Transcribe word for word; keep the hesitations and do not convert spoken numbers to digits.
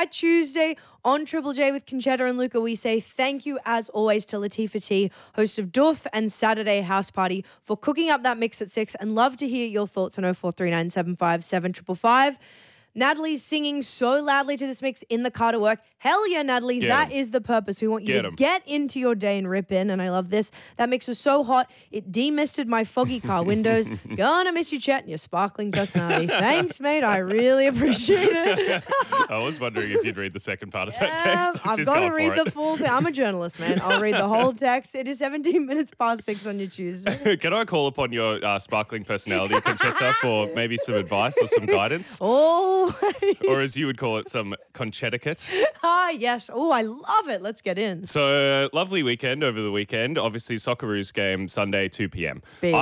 a Tuesday on Triple J with Conchetta and Luca. We say thank you, as always, to Latifah T, host of Doof and Saturday House Party, for cooking up that mix at six, and love to hear your thoughts on oh four three nine seven five seven five five. Natalie's singing so loudly to this mix in the car to work. Hell yeah, Natalie. Get that 'em. is the purpose. We want you Get to 'em. get into your day and rip in, and I love this. That mix was so hot, it demisted my foggy car windows. Gonna miss you, Chet, and your sparkling personality. Thanks, mate. I really appreciate it. I was wondering if you'd read the second part of that Um, text. I've She's got to gone read for the it. full thing. I'm a journalist, man. I'll read the whole text. It is seventeen minutes past six on your Tuesday. Can I call upon your uh, sparkling personality, Conchetta, for maybe some advice or some guidance? Oh, Or as you would call it, some conchetiquette. ah, yes. Oh, I love it. Let's get in. So, uh, lovely weekend over the weekend. Obviously, Socceroos game Sunday, two p.m. Big.